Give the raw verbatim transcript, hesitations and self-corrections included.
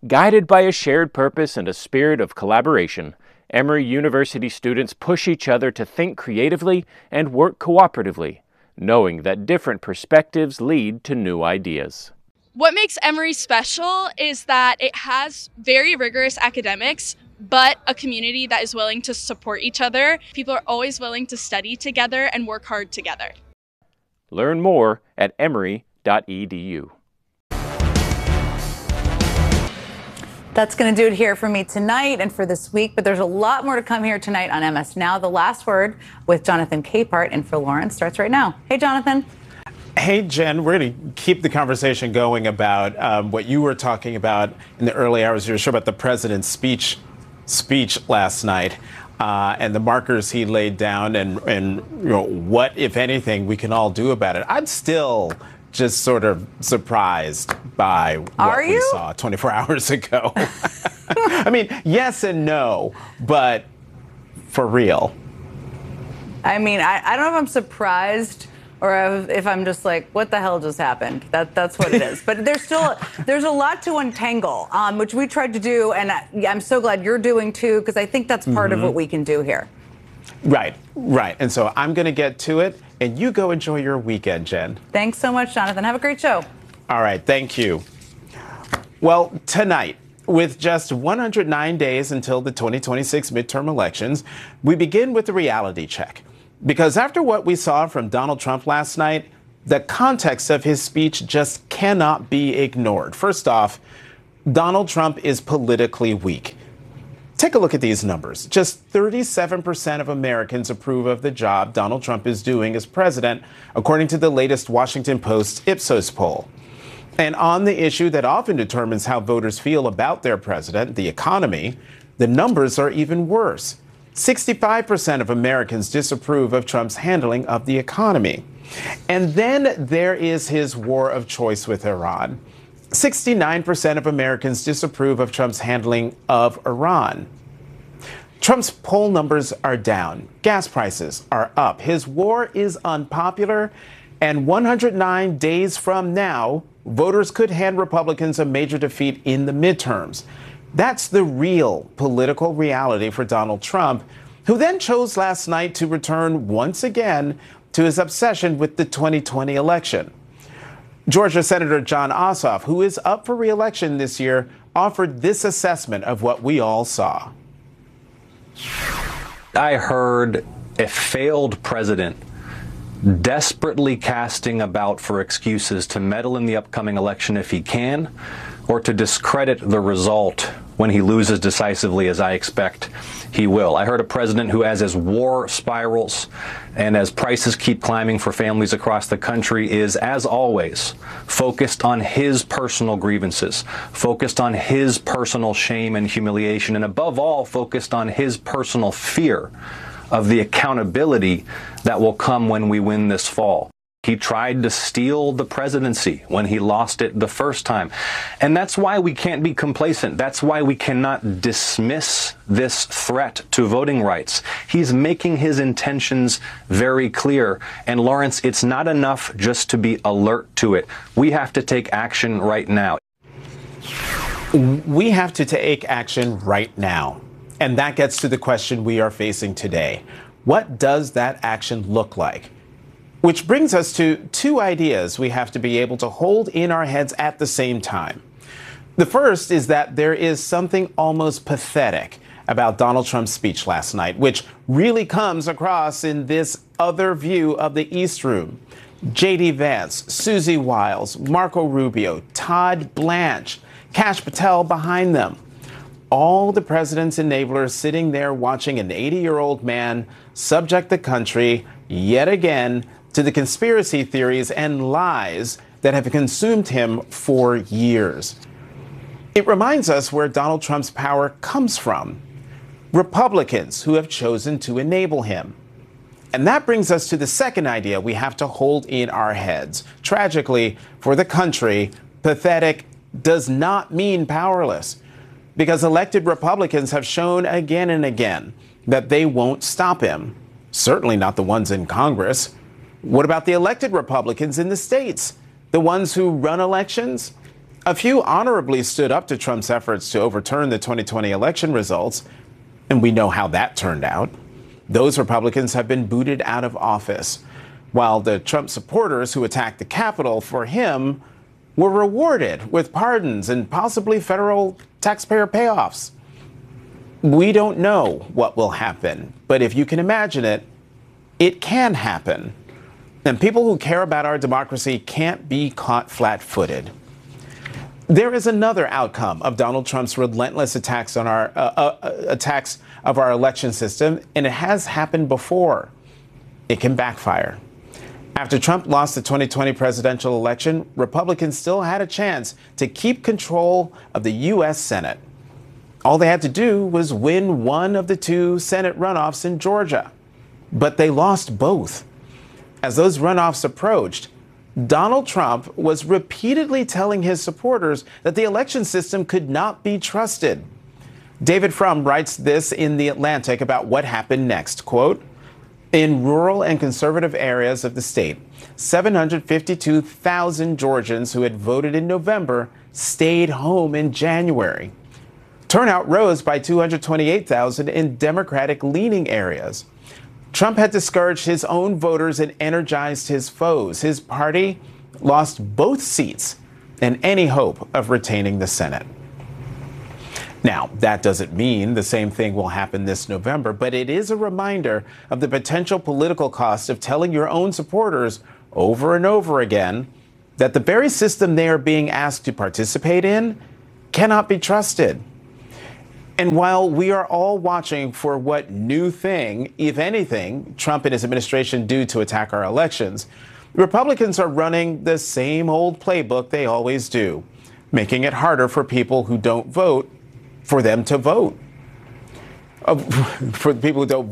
Guided by a shared purpose and a spirit of collaboration, Emory University students push each other to think creatively and work cooperatively, knowing that different perspectives lead to new ideas. What makes Emory special is that it has very rigorous academics, but a community that is willing to support each other. People are always willing to study together and work hard together. Learn more at emory dot e d u. That's going to do it here for me tonight and for this week, but there's a lot more to come here tonight on M S Now. The Last Word with Jonathan Capehart and for Lawrence starts right now. Hey, Jonathan. Hey, Jen, we're going to keep the conversation going about um, what you were talking about in the early hours. You were sure about the president's speech speech last night uh, and the markers he laid down and, and you know, what, if anything, we can all do about it. I'm still just sort of surprised by what Are we you? saw twenty-four hours ago. I mean, yes and no, but for real. I mean, I, I don't know if I'm surprised or if I'm just like, what the hell just happened? That That's what it is. But there's still, there's a lot to untangle, um, which we tried to do, and I, I'm so glad you're doing too, because I think that's part mm-hmm. of what we can do here. Right, right. And so I'm going to get to it, and you go enjoy your weekend, Jen. Thanks so much, Jonathan. Have a great show. All right, thank you. Well, tonight, with just one hundred nine days until the twenty twenty-six midterm elections, we begin with a reality check. Because after what we saw from Donald Trump last night, the context of his speech just cannot be ignored. First off, Donald Trump is politically weak. Take a look at these numbers. Just thirty-seven percent of Americans approve of the job Donald Trump is doing as president, according to the latest Washington Post Ipsos poll. And on the issue that often determines how voters feel about their president, the economy, the numbers are even worse. sixty-five percent of Americans disapprove of Trump's handling of the economy. And then there is his war of choice with Iran. sixty-nine percent of Americans disapprove of Trump's handling of Iran. Trump's poll numbers are down. Gas prices are up. His war is unpopular. And one hundred nine days from now, voters could hand Republicans a major defeat in the midterms. That's the real political reality for Donald Trump, who then chose last night to return once again to his obsession with the twenty twenty election. Georgia Senator Jon Ossoff, who is up for re-election this year, offered this assessment of what we all saw. I heard a failed president desperately casting about for excuses to meddle in the upcoming election if he can, or to discredit the result when he loses decisively, as I expect he will. I heard a president who, as his war spirals and as prices keep climbing for families across the country, is, as always, focused on his personal grievances, focused on his personal shame and humiliation, and above all, focused on his personal fear of the accountability that will come when we win this fall. He tried to steal the presidency when he lost it the first time. And that's why we can't be complacent. That's why we cannot dismiss this threat to voting rights. He's making his intentions very clear. And Lawrence, it's not enough just to be alert to it. We have to take action right now. We have to take action right now. And that gets to the question we are facing today. What does that action look like? Which brings us to two ideas we have to be able to hold in our heads at the same time. The first is that there is something almost pathetic about Donald Trump's speech last night, which really comes across in this other view of the East Room. J D Vance, Susie Wiles, Marco Rubio, Todd Blanche, Kash Patel behind them. All the president's enablers sitting there watching an eighty-year-old man subject the country yet again to the conspiracy theories and lies that have consumed him for years. It reminds us where Donald Trump's power comes from. Republicans who have chosen to enable him. And that brings us to the second idea we have to hold in our heads. Tragically, for the country, pathetic does not mean powerless, because elected Republicans have shown again and again that they won't stop him. Certainly not the ones in Congress. What about the elected Republicans in the states? The ones who run elections? A few honorably stood up to Trump's efforts to overturn the twenty twenty election results, and we know how that turned out. Those Republicans have been booted out of office, while the Trump supporters who attacked the Capitol for him were rewarded with pardons and possibly federal taxpayer payoffs. We don't know what will happen, but if you can imagine it, it can happen. And people who care about our democracy can't be caught flat-footed. There is another outcome of Donald Trump's relentless attacks on our uh, uh, attacks of our election system, and it has happened before. It can backfire. After Trump lost the twenty twenty presidential election, Republicans still had a chance to keep control of the U S Senate. All they had to do was win one of the two Senate runoffs in Georgia, but they lost both. As those runoffs approached, Donald Trump was repeatedly telling his supporters that the election system could not be trusted. David Frum writes this in The Atlantic about what happened next. Quote, in rural and conservative areas of the state, seven hundred fifty-two thousand Georgians who had voted in November stayed home in January. Turnout rose by two hundred twenty-eight thousand in Democratic-leaning areas. Trump had discouraged his own voters and energized his foes. His party lost both seats and any hope of retaining the Senate. Now, that doesn't mean the same thing will happen this November, but it is a reminder of the potential political cost of telling your own supporters over and over again that the very system they are being asked to participate in cannot be trusted. And while we are all watching for what new thing, if anything, Trump and his administration do to attack our elections, Republicans are running the same old playbook they always do, making it harder for people who don't vote for them to vote. Uh, for the people who don't